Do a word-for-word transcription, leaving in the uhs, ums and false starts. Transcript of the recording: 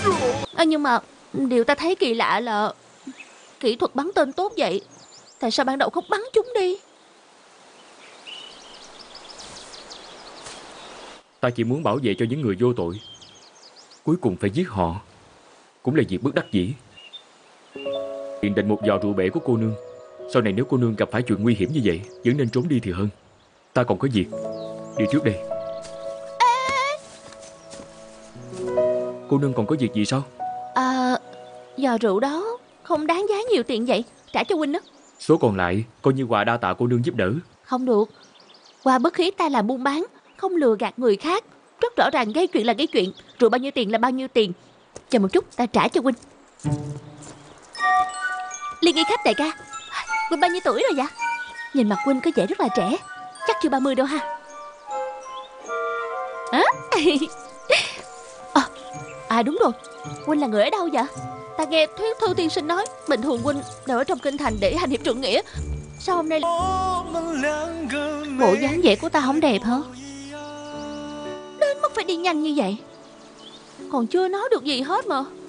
À, nhưng mà điều ta thấy kỳ lạ là kỹ thuật bắn tên tốt vậy, tại sao ban đầu không bắn chúng đi? Ta chỉ muốn bảo vệ cho những người vô tội, cuối cùng phải giết họ cũng là việc bất đắc dĩ. Hiện định một giò rượu bể của cô nương. Sau này nếu cô nương gặp phải chuyện nguy hiểm như vậy, vẫn nên trốn đi thì hơn. Ta còn có việc, đi trước đây. Cô nương còn có việc gì sao? À, giò rượu đó không đáng giá nhiều tiền vậy, trả cho huynh đó. Số còn lại coi như quà đa tạ cô nương giúp đỡ. Không được, qua bất khí ta làm buôn bán, không lừa gạt người khác, rất rõ ràng, gây chuyện là gây chuyện, rượu bao nhiêu tiền là bao nhiêu tiền. Chờ một chút, ta trả cho huynh. Liên y khách đại ca, huynh bao nhiêu tuổi rồi vậy? Nhìn mặt huynh có vẻ rất là trẻ, chắc chưa ba mươi đâu ha. À, à, à đúng rồi, huynh là người ở đâu vậy? Ta nghe Thuyết Thư tiên sinh nói bình thường huynh đều ở trong kinh thành để hành hiệp trượng nghĩa. Sao hôm nay bộ dáng vẻ của ta không đẹp hả? Đến mức phải đi nhanh như vậy, còn chưa nói được gì hết mà.